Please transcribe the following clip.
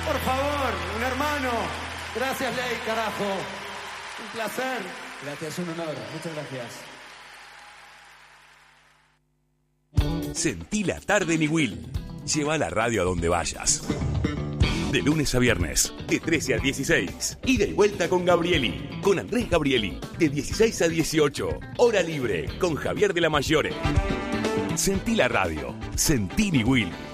Por favor, un hermano. Gracias, Ley, carajo. Un placer. Gracias, un honor. Muchas gracias. Sentí la tarde en Iguil. Lleva la radio a donde vayas. De lunes a viernes, de 13 a 16. Ida y vuelta con Gabrieli. Con Andrés Gabrieli. De 16 a 18. Hora libre con Javier de la Mayore. Sentí la radio. Sentí Iguil.